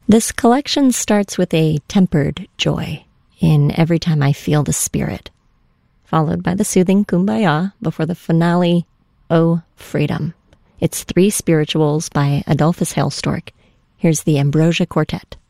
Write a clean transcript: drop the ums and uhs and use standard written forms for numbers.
This collection starts with a tempered joy in Every Time I Feel the Spirit, followed by the soothing Kumbaya before the finale, Oh Freedom. It's three spirituals by Adolphus Hailstork. Here's the Ambrosia Quartet.